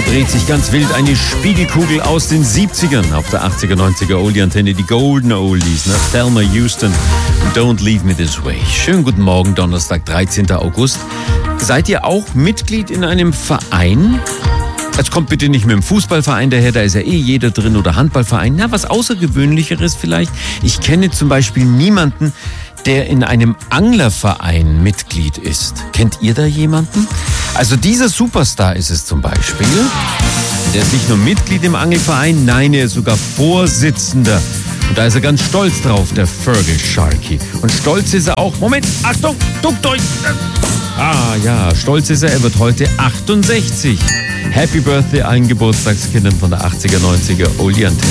dreht sich ganz wild eine Spiegelkugel aus den 70ern auf der 80er, 90er Oldie-Antenne, die Golden Oldies, ne? Thelma Houston, Don't Leave Me This Way. Schönen guten Morgen, Donnerstag, 13. August. Seid ihr auch Mitglied in einem Verein? Jetzt kommt bitte nicht mit dem Fußballverein daher, da ist ja eh jeder drin, oder Handballverein. Na, was Außergewöhnlicheres vielleicht. Ich kenne zum Beispiel niemanden, der in einem Anglerverein Mitglied ist. Kennt ihr da jemanden? Also dieser Superstar ist es zum Beispiel. Der ist nicht nur Mitglied im Angelverein, nein, er ist sogar Vorsitzender. Und da ist er ganz stolz drauf, der Fergal Sharkey. Und stolz ist er auch, Moment, Achtung, duckt euch. Ah ja, stolz ist er wird heute 68. Happy Birthday allen Geburtstagskindern von der 80er, 90er Oldie-Antenne.